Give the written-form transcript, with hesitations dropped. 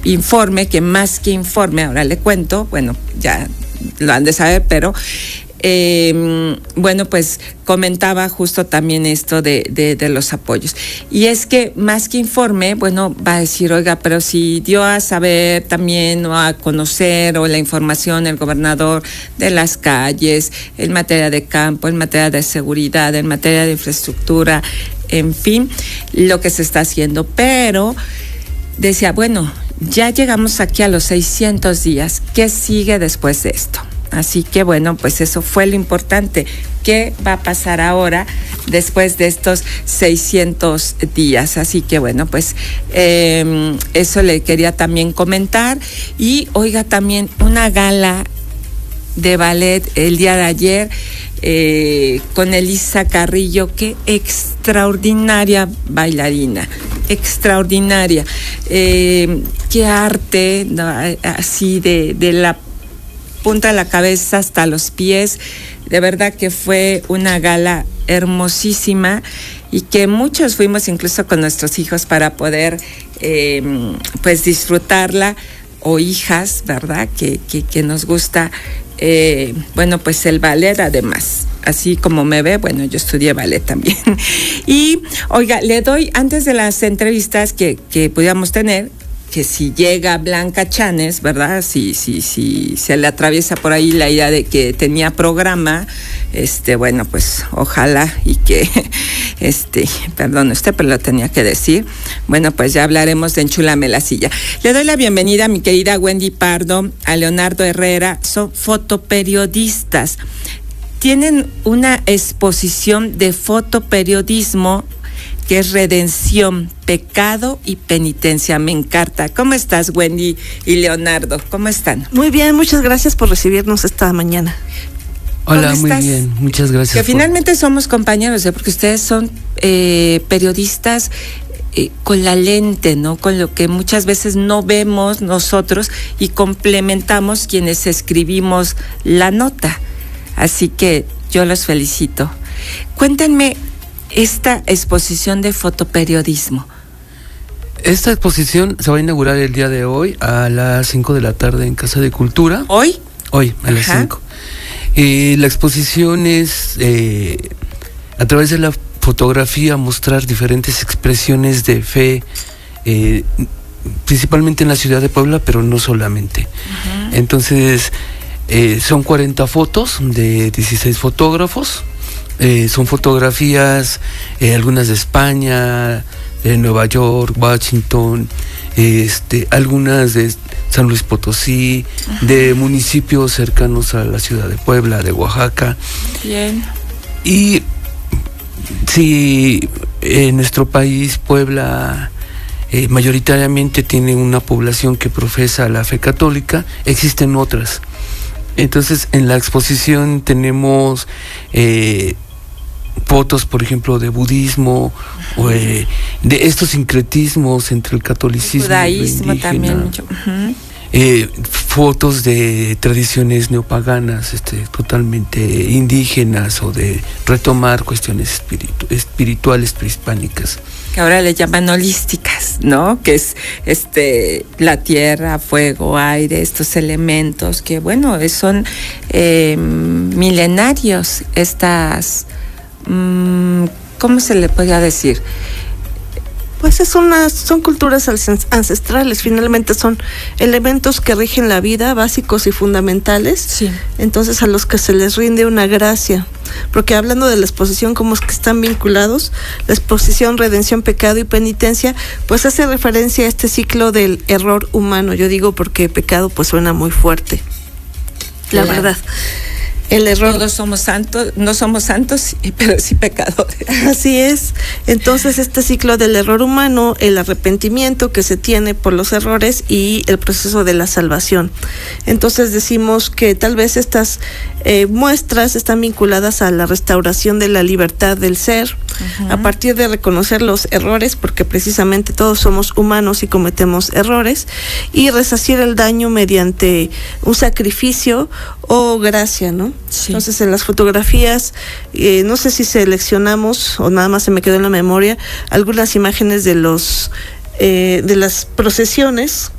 informe, que más que informe, ahora le cuento, bueno, ya lo han de saber, pero bueno, pues comentaba justo también esto de los apoyos. Y es que más que informe, bueno, va a decir, oiga, pero si dio a saber también o a conocer o la información el gobernador de las calles, en materia de campo, en materia de seguridad, en materia de infraestructura, en fin, lo que se está haciendo. Pero decía, bueno, ya llegamos aquí a los 600 días. ¿Qué sigue después de esto? Así que bueno, pues eso fue lo importante. ¿Qué va a pasar ahora después de estos 600 días? Así que bueno, pues eso le quería también comentar. Y oiga, también una gala de ballet el día de ayer con Elisa Carrillo. Qué extraordinaria bailarina, extraordinaria. Qué arte, ¿no? Así de la punta de la cabeza hasta los pies. De verdad que fue una gala hermosísima y que muchos fuimos incluso con nuestros hijos para poder pues disfrutarla, o hijas, ¿verdad? Que nos gusta bueno, pues el ballet además. Así como me ve, bueno, yo estudié ballet también. Y oiga, le doy, antes de las entrevistas que pudiéramos tener, que si llega Blanca Chanes, ¿verdad? Si se le atraviesa por ahí la idea de que tenía programa, bueno, pues ojalá y que, perdón usted, pero lo tenía que decir. Bueno, pues ya hablaremos de Enchúlame la silla. Le doy la bienvenida a mi querida Wendy Pardo, a Leonardo Herrera, son fotoperiodistas. Tienen una exposición de fotoperiodismo que es Redención, Pecado y Penitencia. Me encanta. ¿Cómo estás, Wendy y Leonardo? ¿Cómo están? Muy bien, muchas gracias por recibirnos esta mañana. Hola, muy bien, muchas gracias. Que finalmente somos compañeros, porque ustedes son periodistas con la lente, ¿no? Con lo que muchas veces no vemos nosotros y complementamos quienes escribimos la nota. Así que yo los felicito. Cuéntenme esta exposición de fotoperiodismo. Esta exposición se va a inaugurar el día de hoy a las 5 de la tarde en Casa de Cultura. ¿Hoy? Hoy, a las 5. La exposición es a través de la fotografía mostrar diferentes expresiones de fe, principalmente en la ciudad de Puebla, pero no solamente. Uh-huh. Entonces, son 40 fotos de 16 fotógrafos. Son fotografías, algunas de España, de Nueva York, Washington, algunas de San Luis Potosí, uh-huh, de municipios cercanos a la ciudad de Puebla, de Oaxaca. Bien. Y si en nuestro país, Puebla, mayoritariamente tiene una población que profesa la fe católica, existen otras. Entonces, en la exposición tenemos fotos, por ejemplo, de budismo, uh-huh, o de estos sincretismos entre el catolicismo, judaísmo y también mucho. Uh-huh. Fotos de tradiciones neopaganas, totalmente indígenas, o de retomar cuestiones espirituales prehispánicas. Que ahora le llaman holísticas, ¿no? Que es la tierra, fuego, aire, estos elementos que, bueno, son milenarios, estas, ¿cómo se le podría decir? Pues son culturas ancestrales, finalmente son elementos que rigen la vida, básicos y fundamentales. Sí. Entonces, a los que se les rinde una gracia. Porque hablando de la exposición, como es que están vinculados, la exposición Redención, Pecado y Penitencia, pues hace referencia a este ciclo del error humano. Yo digo porque pecado pues suena muy fuerte, la verdad. El error. Todos somos santos, no somos santos, pero sí pecadores. Así es. Entonces, este ciclo del error humano, el arrepentimiento que se tiene por los errores y el proceso de la salvación. Entonces, decimos que tal vez estas muestras están vinculadas a la restauración de la libertad del ser, uh-huh, a partir de reconocer los errores, porque precisamente todos somos humanos y cometemos errores, y resarcir el daño mediante un sacrificio o gracia, ¿no? Sí. Entonces, en las fotografías, no sé si seleccionamos o nada más se me quedó en la memoria algunas imágenes de las procesiones